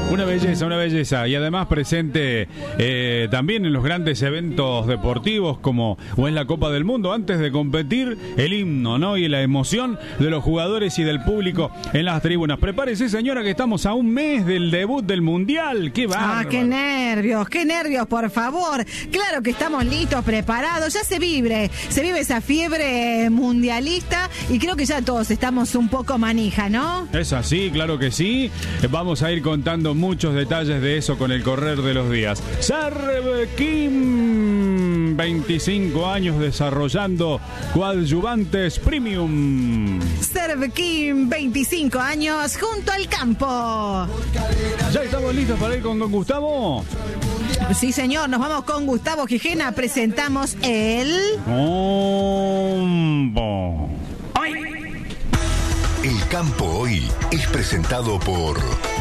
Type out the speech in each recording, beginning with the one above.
Una belleza. Y además presente también en los grandes eventos deportivos como o en la Copa del Mundo. Antes de competir, el himno, ¿no? Y la emoción de los jugadores y del público en las tribunas. Prepárese, señora, que estamos a un mes del debut del Mundial. ¡Qué bárbaro! ¡Qué nervios, por favor! Claro que estamos listos, preparados. Ya se vive esa fiebre mundialista y creo que ya todos estamos un poco manija, ¿no? Es así, claro que sí. Vamos a ir contando muchos detalles de eso con el correr de los días. Servekim, 25 años desarrollando coadyuvantes premium. Servekim, 25 años junto al campo. ¿Ya estamos listos para ir con don Gustavo? Sí, señor, nos vamos con Gustavo Gijena. Presentamos el... El campo hoy es presentado por...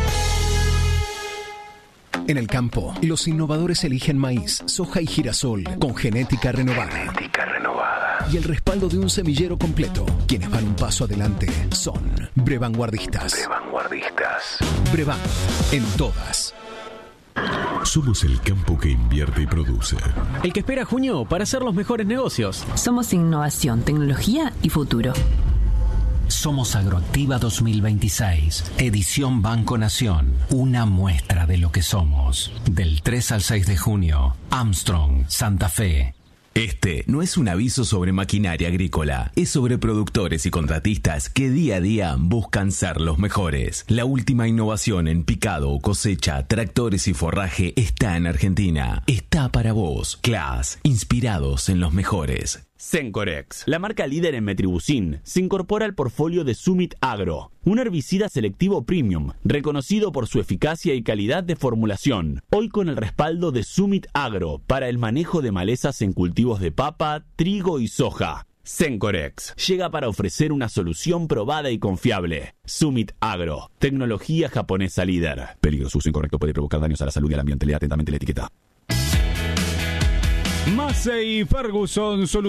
En el campo, los innovadores eligen maíz, soja y girasol con genética renovada. Y el respaldo de un semillero completo. Quienes van un paso adelante son Brevanguardistas. Brevan, en todas. Somos el campo que invierte y produce. El que espera junio para hacer los mejores negocios. Somos innovación, tecnología y futuro. Somos Agroactiva 2026, edición Banco Nación, una muestra de lo que somos. Del 3 al 6 de junio, Armstrong, Santa Fe. Este no es un aviso sobre maquinaria agrícola, es sobre productores y contratistas que día a día buscan ser los mejores. La última innovación en picado, cosecha, tractores y forraje está en Argentina. Está para vos. Claas, inspirados en los mejores. Sencorex, la marca líder en metribuzin, se incorpora al portfolio de Summit Agro, un herbicida selectivo premium, reconocido por su eficacia y calidad de formulación. Hoy con el respaldo de Summit Agro para el manejo de malezas en cultivos de papa, trigo y soja. Sencorex llega para ofrecer una solución probada y confiable. Summit Agro, tecnología japonesa líder. Peligro, su uso incorrecto puede provocar daños a la salud y al ambiente. Lea atentamente la etiqueta. Massey Ferguson,